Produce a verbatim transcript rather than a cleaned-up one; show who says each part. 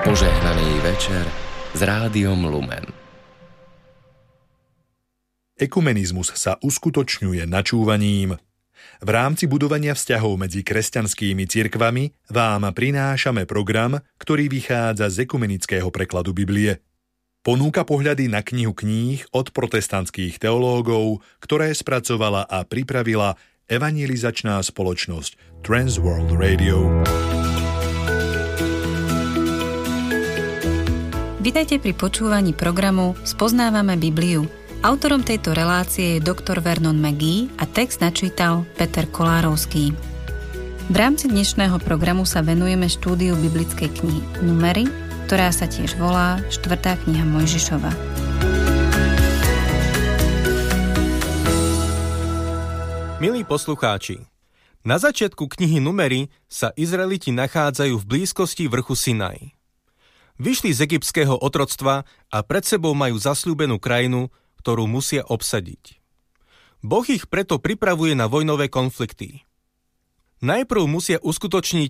Speaker 1: Požehnaný večer s Rádiom Lumen.
Speaker 2: Ekumenizmus sa uskutočňuje načúvaním. V rámci budovania vzťahov medzi kresťanskými cirkvami vám prinášame program, ktorý vychádza z ekumenického prekladu Biblie. Ponúka pohľady na knihu kníh od protestantských teológov, ktoré spracovala a pripravila evangelizačná spoločnosť Transworld Radio.
Speaker 3: Vitajte pri počúvaní programu Spoznávame Bibliu. Autorom tejto relácie je doktor Vernon McGee a text načítal Peter Kolárovský. V rámci dnešného programu sa venujeme štúdiu biblickej knihy Númery, ktorá sa tiež volá Štvrtá kniha Mojžišova.
Speaker 4: Milí poslucháči, na začiatku knihy Númery sa Izraeliti nachádzajú v blízkosti vrchu Sinaj. Vyšli z egyptského otroctva a pred sebou majú zasľúbenú krajinu, ktorú musia obsadiť. Boh ich preto pripravuje na vojnové konflikty. Najprv musia uskutočniť